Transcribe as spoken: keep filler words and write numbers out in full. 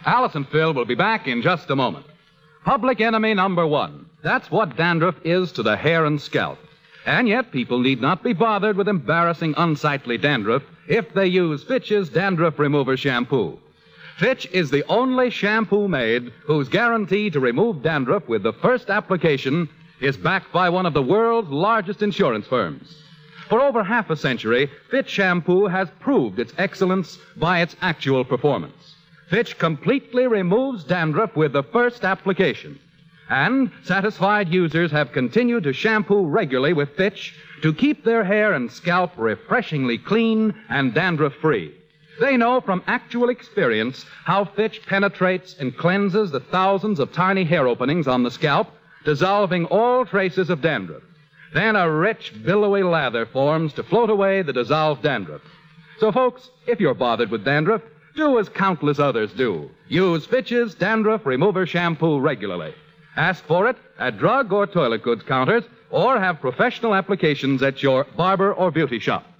Alice and Phil will be back in just a moment. Public enemy number one. That's what dandruff is to the hair and scalp. And yet people need not be bothered with embarrassing, unsightly dandruff if they use Fitch's Dandruff Remover Shampoo. Fitch is the only shampoo made whose guarantee to remove dandruff with the first application is backed by one of the world's largest insurance firms. For over half a century, Fitch shampoo has proved its excellence by its actual performance. Fitch completely removes dandruff with the first application. And satisfied users have continued to shampoo regularly with Fitch to keep their hair and scalp refreshingly clean and dandruff-free. They know from actual experience how Fitch penetrates and cleanses the thousands of tiny hair openings on the scalp, dissolving all traces of dandruff. Then a rich, billowy lather forms to float away the dissolved dandruff. So, folks, if you're bothered with dandruff, do as countless others do. Use Fitch's Dandruff Remover Shampoo regularly. Ask for it at drug or toilet goods counters, or have professional applications at your barber or beauty shop.